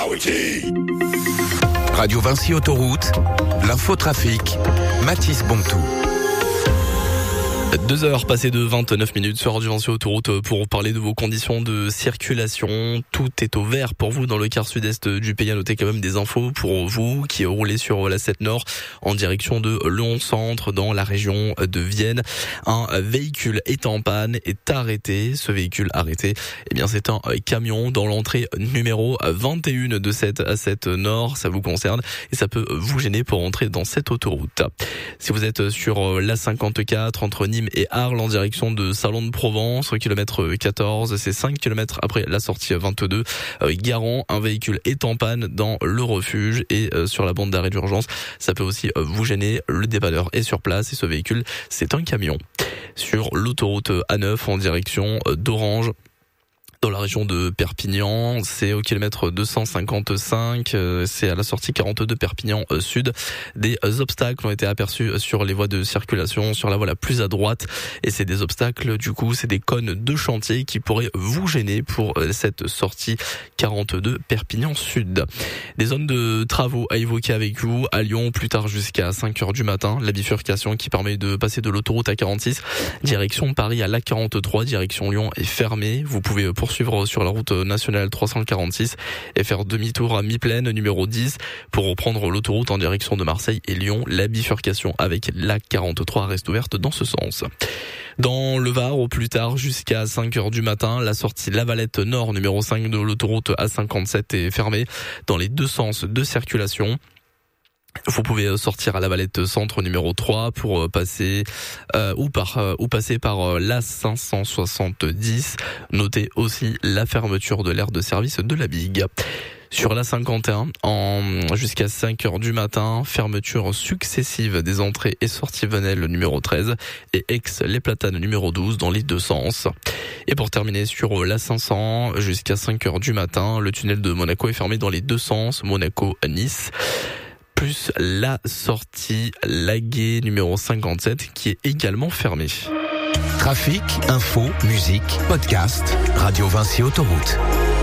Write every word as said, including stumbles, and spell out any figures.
Radio Vinci Autoroute, l'infotrafic, Mathis Bontou. Deux heures passées de vingt-neuf minutes sur Radio Vinci Autoroute pour parler de vos conditions de circulation. Tout est au vert pour vous dans le quart sud-est du pays. À noter quand même des infos pour vous qui roulez sur la sept Nord en direction de Lyon-Centre dans la région de Vienne. Un véhicule est en panne, est arrêté. Ce véhicule arrêté, eh bien c'est un camion dans l'entrée numéro vingt et un de cette A sept Nord. Ça vous concerne et ça peut vous gêner pour entrer dans cette autoroute. Si vous êtes sur l'A cinquante-quatre entre Nîmes et Arles en direction de Salon de Provence, au kilomètre quatorze, c'est cinq kilomètres après la sortie vingt-deux. Euh, Garant, un véhicule est en panne dans le refuge et euh, sur la bande d'arrêt d'urgence. Ça peut aussi euh, vous gêner. Le dépanneur est sur place et ce véhicule, c'est un camion. Sur l'autoroute A neuf en direction euh, d'Orange, dans la région de Perpignan, c'est au kilomètre deux cent cinquante-cinq, c'est à la sortie quarante-deux Perpignan Sud. Des obstacles ont été aperçus sur les voies de circulation, sur la voie la plus à droite. Et c'est des obstacles, du coup, c'est des cônes de chantier qui pourraient vous gêner pour cette sortie quarante-deux Perpignan Sud. Des zones de travaux à évoquer avec vous à Lyon, plus tard jusqu'à cinq heures du matin. La bifurcation qui permet de passer de l'autoroute A quarante-six, direction Paris à l'A quarante-trois, direction Lyon est fermée. Vous pouvez poursuivre sur la route nationale trois cent quarante-six et faire demi-tour à mi-plaine numéro dix pour reprendre l'autoroute en direction de Marseille et Lyon. La bifurcation avec l'A quarante-trois reste ouverte dans ce sens. Dans le Var, au plus tard jusqu'à cinq heures du matin, la sortie Lavalette Nord numéro cinq de l'autoroute A cinquante-sept est fermée dans les deux sens de circulation. Vous pouvez sortir à la Valette Centre numéro trois pour passer euh, ou par euh, ou passer par euh, l'A cinq cent soixante-dix. Notez aussi la fermeture de l'aire de service de la Bigue. Sur l'A cinquante et un, en, jusqu'à cinq heures du matin, fermeture successive des entrées et sorties Venelle numéro treize et Aix-les Platanes numéro douze dans les deux sens. Et pour terminer sur l'A cinq cents, jusqu'à cinq heures du matin, le tunnel de Monaco est fermé dans les deux sens, Monaco-Nice. Plus la sortie Laguet numéro cinquante-sept qui est également fermée. Trafic, info, musique, podcast, Radio Vinci Autoroute.